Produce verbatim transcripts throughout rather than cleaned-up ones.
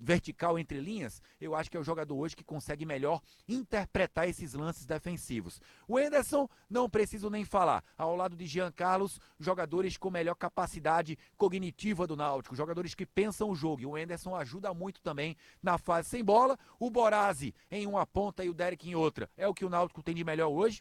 vertical entre linhas, eu acho que é o jogador hoje que consegue melhor interpretar esses lances defensivos. O Henderson, não preciso nem falar, ao lado de Jean Carlos, jogadores com melhor capacidade cognitiva do Náutico, jogadores que pensam o jogo, e o Henderson ajuda muito também na fase sem bola. O Borazzi em uma ponta e o Derek em outra, é o que o Náutico tem de melhor hoje.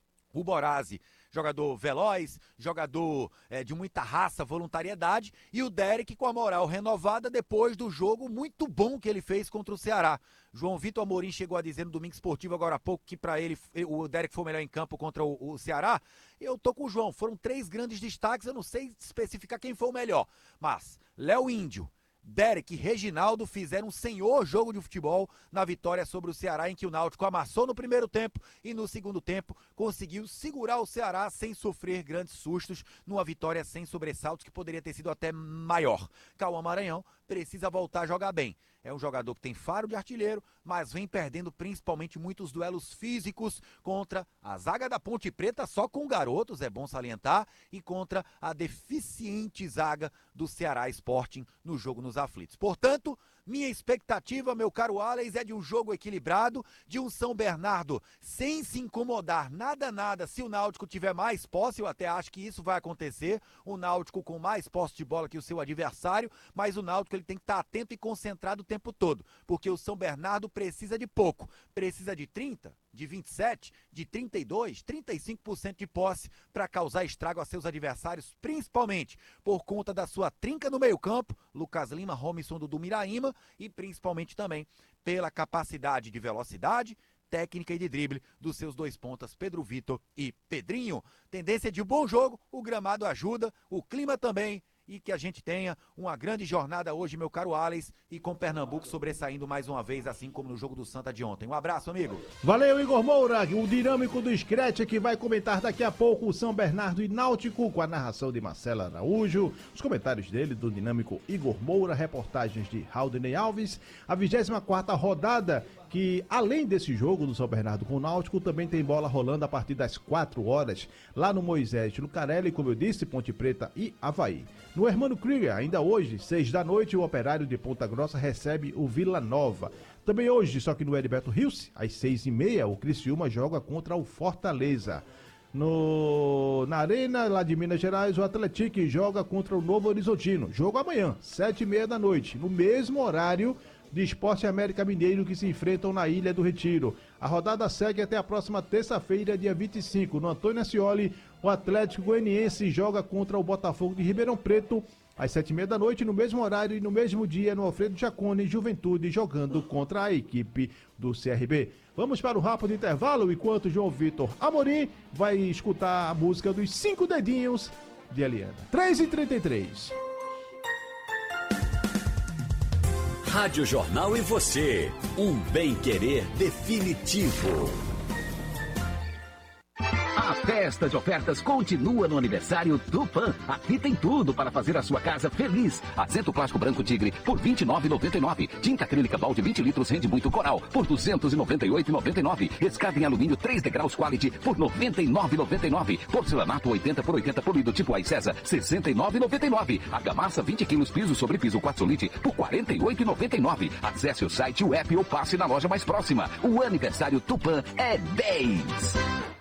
O Borazzi, jogador veloz, jogador é, de muita raça, voluntariedade, e o Derek com a moral renovada depois do jogo muito bom que ele fez contra o Ceará. João Vitor Amorim chegou a dizer no Domingo Esportivo agora há pouco que para ele o Derek foi o melhor em campo contra o, o Ceará. Eu tô com o João, foram três grandes destaques, eu não sei especificar quem foi o melhor, mas Léo Índio, Derek e Reginaldo fizeram um senhor jogo de futebol na vitória sobre o Ceará, em que o Náutico amassou no primeiro tempo e no segundo tempo conseguiu segurar o Ceará sem sofrer grandes sustos, numa vitória sem sobressaltos que poderia ter sido até maior. Cauã Maranhão precisa voltar a jogar bem. É um jogador que tem faro de artilheiro, mas vem perdendo principalmente muitos duelos físicos contra a zaga da Ponte Preta, só com garotos, é bom salientar, e contra a deficiente zaga do Ceará Sporting no jogo nos aflitos. Portanto, minha expectativa, meu caro Alex, é de um jogo equilibrado, de um São Bernardo sem se incomodar nada, nada. Se o Náutico tiver mais posse, eu até acho que isso vai acontecer, o Náutico com mais posse de bola que o seu adversário, mas o Náutico ele tem que estar atento e concentrado o tempo todo, porque o São Bernardo precisa de pouco, precisa de trinta, de vinte e sete, de trinta e dois, trinta e cinco por cento de posse para causar estrago a seus adversários, principalmente por conta da sua trinca no meio-campo, Lucas Lima, Robinson do Miraíma, e principalmente também pela capacidade de velocidade, técnica e de drible dos seus dois pontas, Pedro Vitor e Pedrinho. Tendência de um bom jogo, o gramado ajuda, o clima também, e que a gente tenha uma grande jornada hoje, meu caro Alex, e com Pernambuco sobressaindo mais uma vez, assim como no jogo do Santa de ontem. Um abraço, amigo. Valeu, Igor Moura, o dinâmico do Scratch, que vai comentar daqui a pouco o São Bernardo e Náutico, com a narração de Marcelo Araújo, os comentários dele, do dinâmico Igor Moura, reportagens de Haldney Alves, a vigésima quarta rodada, que além desse jogo do São Bernardo com o Náutico, também tem bola rolando a partir das quatro horas, lá no Moisés Lucarelli, como eu disse, Ponte Preta e Avaí. No Hermano Krieger, ainda hoje, seis da noite, o Operário de Ponta Grossa recebe o Vila Nova. Também hoje, só que no Heriberto Rios, às seis e meia, o Criciúma joga contra o Fortaleza. No, na Arena, lá de Minas Gerais, o Atlético joga contra o Novo Horizontino. Jogo amanhã, sete e meia da noite, no mesmo horário de Esporte América Mineiro, que se enfrentam na Ilha do Retiro. A rodada segue até a próxima terça-feira, dia vinte e cinco. No Antônio Ascioli, o Atlético Goianiense joga contra o Botafogo de Ribeirão Preto, às sete e meia da noite, no mesmo horário e no mesmo dia, no Alfredo Jacone, Juventude jogando contra a equipe do C R B. Vamos para o rápido intervalo, enquanto João Vitor Amorim vai escutar a música dos Cinco Dedinhos de Eliana. três e trinta e três. Rádio Jornal e você, um bem-querer definitivo. A festa de ofertas continua no aniversário Tupã. Aqui tem tudo para fazer a sua casa feliz. Assento plástico branco Tigre por vinte e nove reais e noventa e nove centavos. Tinta acrílica balde vinte litros rende muito Coral por duzentos e noventa e oito reais e noventa e nove centavos. Escada em alumínio três degraus Quality por noventa e nove reais e noventa e nove centavos. Porcelanato oitenta por oitenta polido tipo Aicesa sessenta e nove reais e noventa e nove centavos. Argamassa vinte quilos piso sobre piso Quartzolite por quarenta e oito reais e noventa e nove centavos. Acesse o site, o app ou passe na loja mais próxima. O aniversário Tupã é dez.